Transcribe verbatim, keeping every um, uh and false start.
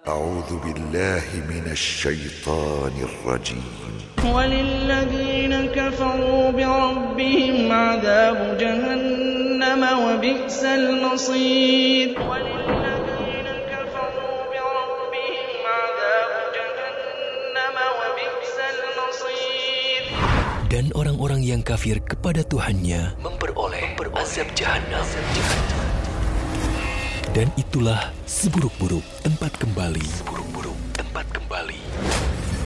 أعوذ بالله من الشيطان الرجيم. وللذين كفروا بربهم عذاب جهنم وبئس المصير. وللذين كفروا بربهم عذاب جهنم وبئس المصير. Dan orang-orang yang kafir kepada Tuhannya memperoleh azab jahanam. Dan itulah seburuk-buruk tempat kembali. Seburuk-buruk tempat kembali.